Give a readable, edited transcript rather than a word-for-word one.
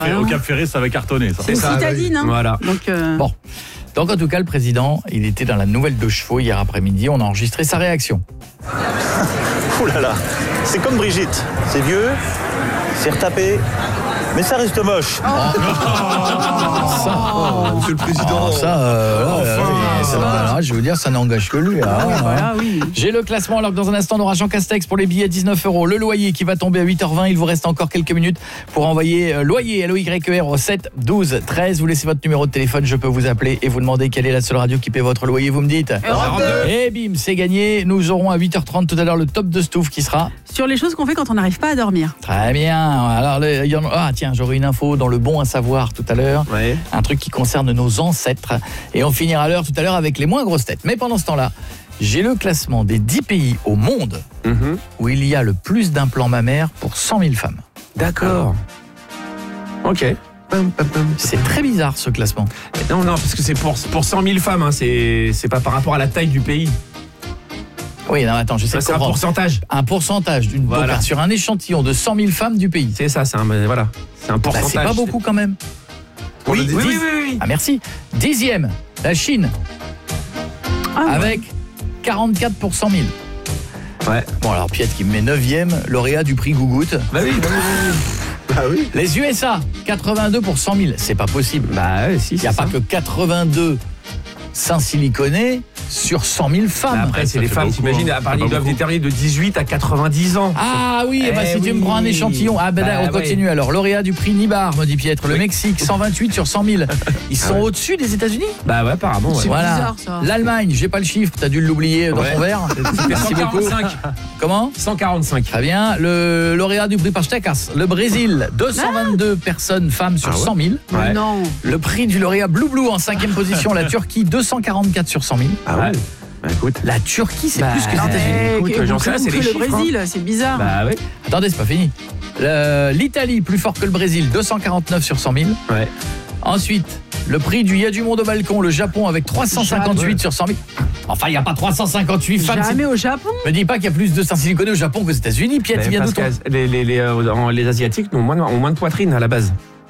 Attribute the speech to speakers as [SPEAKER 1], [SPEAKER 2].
[SPEAKER 1] Au Cap Ferré, ça va cartonner. Ça.
[SPEAKER 2] C'est une citadine, hein.
[SPEAKER 3] Voilà.
[SPEAKER 4] Bon. Donc en tout cas, le président, il était dans la nouvelle 2 chevaux hier après-midi. On a enregistré sa réaction.
[SPEAKER 5] Oh là là, c'est comme Brigitte. C'est vieux, c'est retapé, mais ça reste moche.
[SPEAKER 3] Monsieur le Président.
[SPEAKER 4] Je vais vous dire, ça n'engage que lui.
[SPEAKER 2] Voilà, oui.
[SPEAKER 4] J'ai le classement, alors que dans un instant, on aura Jean Castex pour les billets 19 €. Le loyer qui va tomber à 8h20. Il vous reste encore quelques minutes pour envoyer loyer, LOYER au 7 12 13. Vous laissez votre numéro de téléphone, je peux vous appeler et vous demander quelle est la seule radio qui paie votre loyer. Vous me dites. Et bim, c'est gagné. Nous aurons à 8h30 tout à l'heure le top de Stouff qui sera
[SPEAKER 2] Sur les choses qu'on fait quand on n'arrive pas à dormir.
[SPEAKER 4] très bien. Alors, tiens, j'aurai une info dans le bon à savoir tout à l'heure.
[SPEAKER 3] Ouais.
[SPEAKER 4] Un truc qui concerne nos ancêtres. Et on finira l'heure tout à l'heure avec les moins grosses têtes. Mais pendant ce temps-là, j'ai le classement des 10 pays au monde où il y a le plus d'implants mammaires pour 100 000 femmes.
[SPEAKER 3] D'accord. Ok.
[SPEAKER 4] C'est très bizarre ce classement.
[SPEAKER 3] Non, parce que c'est pour 100 000 femmes, hein. C'est pas par rapport à la taille du pays.
[SPEAKER 4] Oui, non, attends, je sais
[SPEAKER 3] C'est un
[SPEAKER 4] comprendre.
[SPEAKER 3] pourcentage.
[SPEAKER 4] Un pourcentage d'une
[SPEAKER 3] Voilà.
[SPEAKER 4] sur un échantillon de 100 000 femmes du pays.
[SPEAKER 3] C'est ça, c'est un pourcentage.
[SPEAKER 4] C'est pas beaucoup quand même.
[SPEAKER 3] Oui.
[SPEAKER 4] Ah merci. 10e, la Chine. Avec 44 pour 100 000.
[SPEAKER 3] Ouais.
[SPEAKER 4] Bon alors Piet qui me met 9e, lauréat du prix Gougoute.
[SPEAKER 3] Bah oui.
[SPEAKER 4] Les USA, 82 pour 100 000. C'est pas possible.
[SPEAKER 3] Bah ouais, si.
[SPEAKER 4] Il n'y a pas que 82 seins siliconés sur 100 000 femmes.
[SPEAKER 3] Bah après, c'est les femmes, t'imagines, ils doivent déterminer de 18 à 90 ans.
[SPEAKER 4] Ah oui, si tu
[SPEAKER 3] oui.
[SPEAKER 4] me prends un échantillon. On continue alors. Lauréat du prix Nibar, me dit Pietre. Le Mexique, 128 sur 100 000. Ils sont au-dessus des États-Unis.
[SPEAKER 3] Bah ouais, apparemment. Ouais.
[SPEAKER 2] C'est
[SPEAKER 4] Voilà.
[SPEAKER 2] bizarre, ça.
[SPEAKER 4] L'Allemagne, j'ai pas le chiffre, t'as dû l'oublier dans ton verre.
[SPEAKER 3] C'était 145.
[SPEAKER 4] Comment ?
[SPEAKER 3] 145.
[SPEAKER 4] Très bien. Le lauréat du prix Pachtekas, le Brésil, 222 femmes sur 100 000.
[SPEAKER 3] Ouais.
[SPEAKER 2] Non.
[SPEAKER 4] Le prix du lauréat Blue Blue en 5e position, la Turquie, 244 sur 100 000.
[SPEAKER 3] Ah ouais. Bah écoute.
[SPEAKER 4] La Turquie, c'est plus que les États-Unis.
[SPEAKER 3] Écoute, j'en sais, c'est les
[SPEAKER 2] le
[SPEAKER 3] chiffres,
[SPEAKER 2] Brésil, c'est bizarre.
[SPEAKER 3] Bah ouais.
[SPEAKER 4] Attendez, c'est pas fini. L'Italie, plus fort que le Brésil, 249 sur 100 000.
[SPEAKER 3] Ouais.
[SPEAKER 4] Ensuite, le prix du Il y a du monde au balcon, le Japon avec 358 sur 100 000. Enfin, il n'y a pas 358 femmes.
[SPEAKER 2] Jamais au Japon.
[SPEAKER 4] Me dis pas qu'il y a plus de seins siliconés au Japon qu'aux États-Unis, Piet, il vient de
[SPEAKER 3] Parce que les Asiatiques ont moins de poitrine à la base.